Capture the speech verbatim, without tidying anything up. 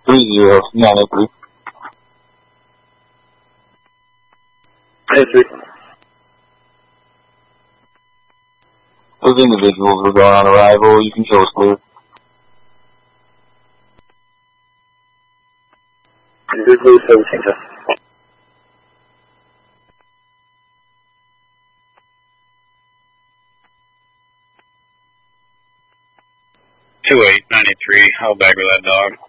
three zero nine eight three. Hey, three. Those individuals are going on arrival. You can show us clear. Individual seventeen, sir. two eight nine eight three, I'll bag with that dog.